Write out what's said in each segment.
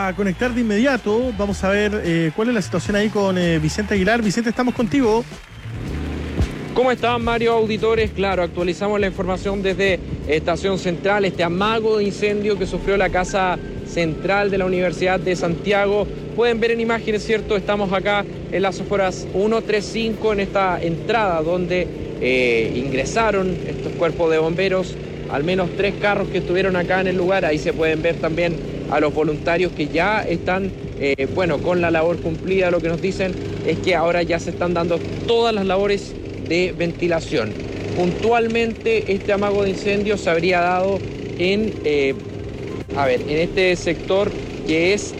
a conectar de inmediato. Vamos a ver cuál es la situación ahí con Vicente Aguilar. Vicente, estamos contigo. ¿Cómo están, Mario, auditores? Claro, actualizamos la información desde Estación Central, este amago de incendio que sufrió la Casa Central de la Universidad de Santiago. Pueden ver en imágenes, ¿cierto? Estamos acá en las afueras 135, en esta entrada donde ingresaron estos cuerpos de bomberos, al menos 3 carros que estuvieron acá en el lugar. Ahí se pueden ver también a los voluntarios que ya están, con la labor cumplida. Lo que nos dicen es que ahora ya se están dando todas las labores de ventilación. Puntualmente, este amago de incendio se habría dado en este sector que es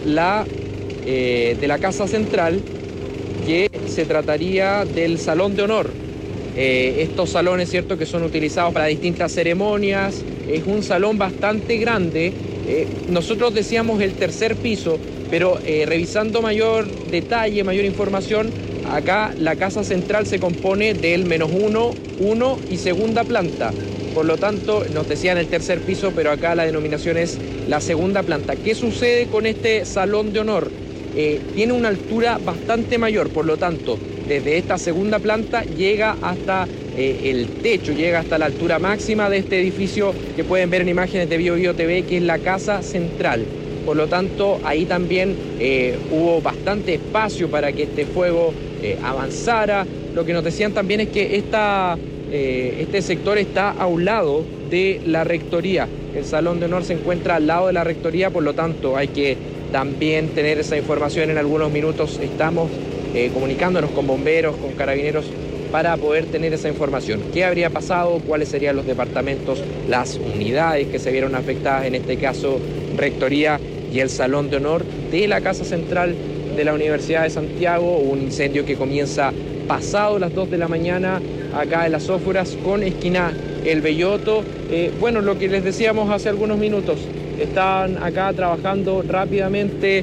de la Casa Central, que se trataría del Salón de Honor. Estos salones, ¿cierto?, que son utilizados para distintas ceremonias. Es un salón bastante grande. Nosotros decíamos el tercer piso, pero revisando mayor detalle, mayor información, acá la Casa Central se compone del -1, 1 y segunda planta. Por lo tanto, nos decían el tercer piso, pero acá la denominación es la segunda planta. ¿Qué sucede con este Salón de Honor? Tiene una altura bastante mayor, por lo tanto, desde esta segunda planta llega hasta el techo, llega hasta la altura máxima de este edificio que pueden ver en imágenes de BioBio TV, que es la Casa Central. Por lo tanto, ahí también hubo bastante espacio para que este fuego avanzara. Lo que nos decían también es que este sector está a un lado de la rectoría. El Salón de Honor se encuentra al lado de la rectoría, por lo tanto hay que también tener esa información. En algunos minutos estamos comunicándonos con bomberos, con carabineros, para poder tener esa información. ¿Qué habría pasado? ¿Cuáles serían los departamentos, las unidades que se vieron afectadas? En este caso, rectoría y el Salón de Honor de la Casa Central de la Universidad de Santiago. Un incendio que comienza pasado las 2 de la mañana acá en Las Ósforas con esquina El Belloto. Lo que les decíamos hace algunos minutos, están acá trabajando rápidamente.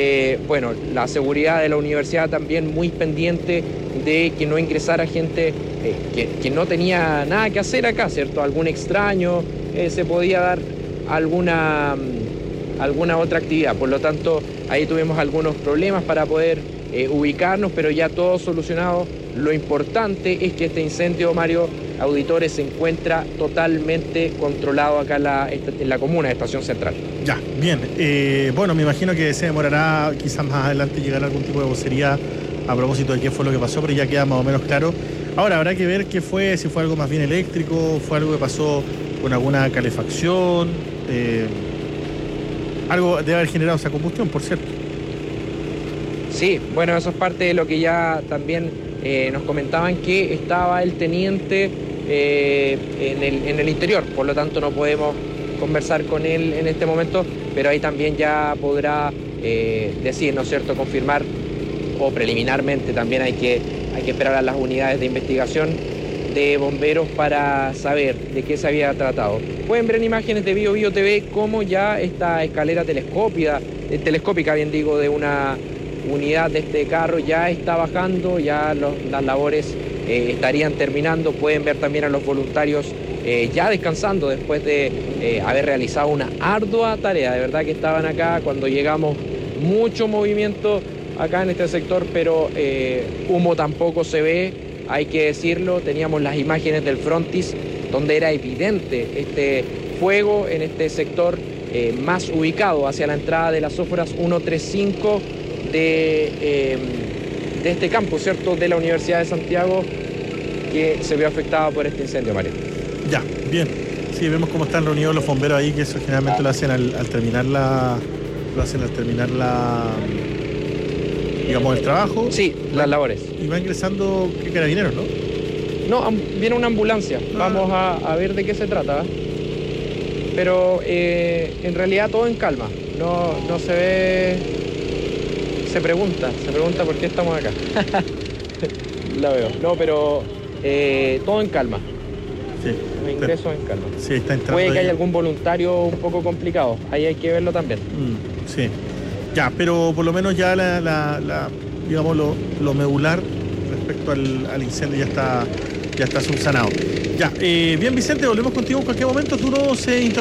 La seguridad de la universidad también muy pendiente de que no ingresara gente que no tenía nada que hacer acá, ¿cierto? Algún extraño, se podía dar alguna otra actividad. Por lo tanto, ahí tuvimos algunos problemas para poder ubicarnos, pero ya todo solucionado. Lo importante es que este incendio, Mario, auditores, se encuentra totalmente controlado acá en la comuna de Estación Central. Ya, bien. Me imagino que se demorará, quizás más adelante llegar a algún tipo de vocería a propósito de qué fue lo que pasó, pero ya queda más o menos claro. Ahora habrá que ver qué fue, si fue algo más bien eléctrico, fue algo que pasó con alguna calefacción, algo debe haber generado esa combustión, por cierto. Sí, eso es parte de lo que ya también nos comentaban, que estaba el teniente en el interior, por lo tanto no podemos conversar con él en este momento, pero ahí también ya podrá decir, ¿no es cierto?, confirmar, o preliminarmente también hay que esperar a las unidades de investigación de bomberos para saber de qué se había tratado. Pueden ver en imágenes de BioBio TV cómo ya esta escalera telescópica, de una unidad de este carro ya está bajando, ya las labores estarían terminando. Pueden ver también a los voluntarios ya descansando después de haber realizado una ardua tarea. De verdad que estaban acá cuando llegamos, mucho movimiento acá en este sector, pero humo tampoco se ve, hay que decirlo. Teníamos las imágenes del frontis donde era evidente este fuego en este sector más ubicado hacia la entrada de Las Ósforas 135 de este campus, ¿cierto?, de la Universidad de Santiago, que se vio afectado por este incendio, Mario. Ya, bien. Sí, vemos cómo están reunidos los bomberos ahí, que eso generalmente lo hacen al terminar el trabajo. Sí, las labores. Y va ingresando, ¿qué carabineros, no? No, viene una ambulancia. Vamos a ver de qué se trata. Pero en realidad todo en calma. No se ve. Se pregunta por qué estamos acá. La veo. No, pero todo en calma. Sí. Los ingresos en calma. Sí, está entrando. Puede que haya algún voluntario un poco complicado. Ahí hay que verlo también. Sí. Ya, pero por lo menos ya lo medular respecto al incendio ya está subsanado. Ya, bien, Vicente, volvemos contigo en cualquier momento. Tú no se